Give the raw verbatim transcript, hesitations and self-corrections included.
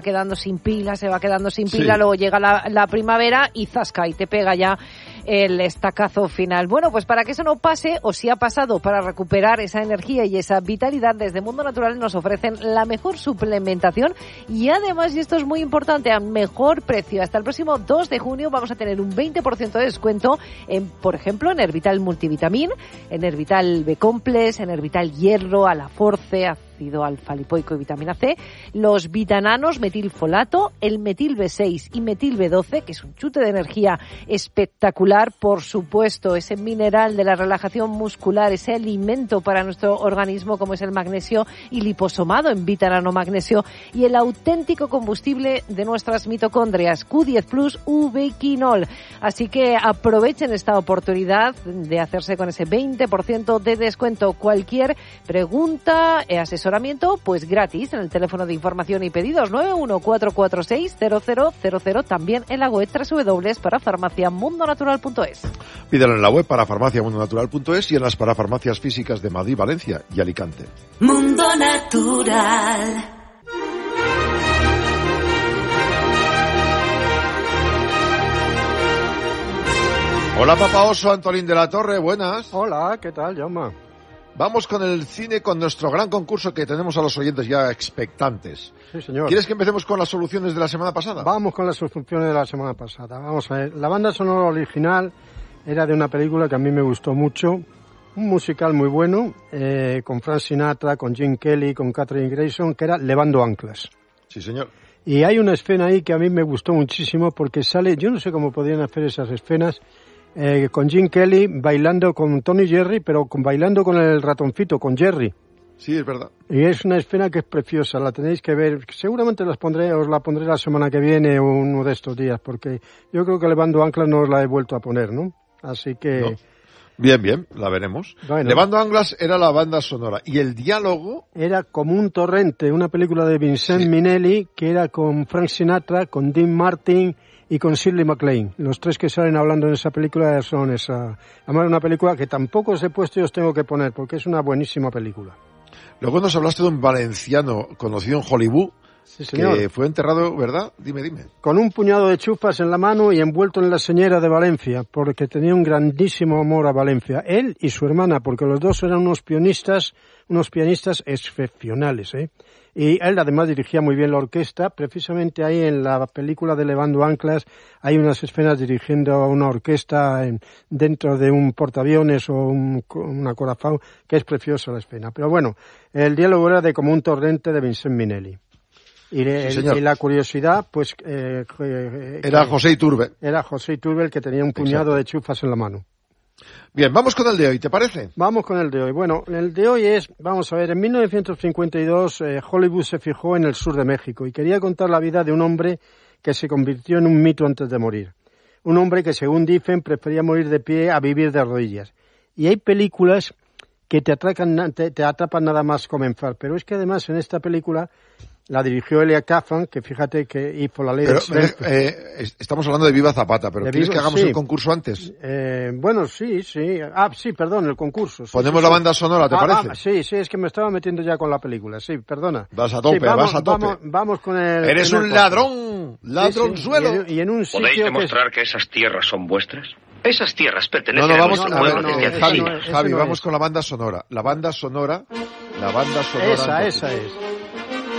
quedando sin pila, se va quedando sin pila, sí. luego llega la, la primavera y zasca, y te pega ya el estacazo final. Bueno, pues para que eso no pase, o si ha pasado, para recuperar esa energía y esa vitalidad, desde Mundo Natural nos ofrecen la mejor suplementación y además, y esto es muy importante, a mejor precio. Hasta el próximo dos de junio vamos a tener un veinte por ciento de descuento en, por ejemplo, en Hervital Multivitamin, en Hervital B-Complex, en Hervital Hierro, Alaforce, ácido alfa-lipoico y vitamina C, los vitananos, metilfolato, el metil B seis y metil B doce, que es un chute de energía espectacular, por supuesto, ese mineral de la relajación muscular, ese alimento para nuestro organismo como es el magnesio y liposomado en vitanano magnesio, y el auténtico combustible de nuestras mitocondrias, Q diez plus ubiquinol. Así que aprovechen esta oportunidad de hacerse con ese veinte por ciento de descuento. Cualquier pregunta, eh, asesoramiento, pues gratis en el teléfono de información y pedidos nueve uno cuatro cuatro seis cero cero cero cero, también en la web doble u doble u doble u punto para farmacia mundo natural punto es. Pídalo en la web para farmacia mundo natural punto es y en las parafarmacias físicas de Madrid, Valencia y Alicante. Mundo Natural. Hola, Papa Oso, Antolín de la Torre, buenas. Hola, ¿qué tal, Jaume? Vamos con el cine, con nuestro gran concurso que tenemos a los oyentes ya expectantes. Sí, señor. ¿Quieres que empecemos con las soluciones de la semana pasada? Vamos con las soluciones de la semana pasada. Vamos a ver, la banda sonora original era de una película que a mí me gustó mucho, un musical muy bueno, eh, con Frank Sinatra, con Gene Kelly, con Katherine Grayson, que era Levando Anclas. Sí, señor. Y hay una escena ahí que a mí me gustó muchísimo porque sale, yo no sé cómo podían hacer esas escenas, Eh, con Gene Kelly bailando con Tony Jerry, pero con bailando con el ratoncito, con Jerry. Sí, es verdad. Y es una escena que es preciosa, la tenéis que ver. Seguramente las pondré, os la pondré la semana que viene o uno de estos días, porque yo creo que Levando Anclas no os la he vuelto a poner, ¿no? Así que... No. Bien, bien, la veremos. Bueno. Levando Anclas era la banda sonora. Y el diálogo... Era Como un torrente, una película de Vincent Sí. Minnelli, que era con Frank Sinatra, con Dean Martin y con Shirley MacLaine. Los tres que salen hablando en esa película son esa... Además, una película que tampoco os he puesto y os tengo que poner, porque es una buenísima película. Luego nos hablaste de un valenciano conocido en Hollywood, Sí, señor. que fue enterrado, ¿verdad? Dime, dime. Con un puñado de chufas en la mano y envuelto en la señera de Valencia, porque tenía un grandísimo amor a Valencia. Él y su hermana, porque los dos eran unos pianistas, unos pianistas excepcionales, ¿eh? Y él además dirigía muy bien la orquesta. Precisamente ahí en la película de Levando Anclas hay unas escenas dirigiendo a una orquesta en, dentro de un portaaviones o un, una corazón, que es preciosa la escena. Pero bueno, el diálogo era de Como un torrente de Vincent Minnelli. Y, Sí, el, y la curiosidad, pues... Eh, eh, Era José Iturbe. Era José Iturbe el que tenía un puñado Exacto. de chufas en la mano. Bien, vamos con el de hoy, ¿te parece? Vamos con el de hoy. Bueno, el de hoy es, vamos a ver, en mil novecientos cincuenta y dos eh, Hollywood se fijó en el sur de México y quería contar la vida de un hombre que se convirtió en un mito antes de morir. Un hombre que, según dicen, prefería morir de pie a vivir de rodillas. Y hay películas que te atracan, te, te atrapan nada más comenzar, pero es que además en esta película la dirigió Elia Kazan, que fíjate que hizo la ley pero, del eh, eh, estamos hablando de Viva Zapata, pero de ¿quieres Viva, que hagamos sí. el concurso antes? Eh, bueno, sí, sí. Ah, sí, perdón, el concurso. Sí, Ponemos sí, la sí. banda sonora, ¿te ah, parece? Ah, sí, sí, es que me estaba metiendo ya con la película. Sí, perdona. Vas a tope, sí, vamos, vas a tope. Vamos, vamos con el... Eres un ladrón, ladronzuelo. Sí, sí. Y, en, y en un ¿Podéis sitio demostrar que, que esas tierras son vuestras? Esas tierras pertenecen No, no, a vamos, nuestro a ver, pueblo no, desde no, hace Javi, no siglos. es, Javi, no vamos es. con la banda sonora. La banda sonora, la banda sonora... Esa, entonces. esa es.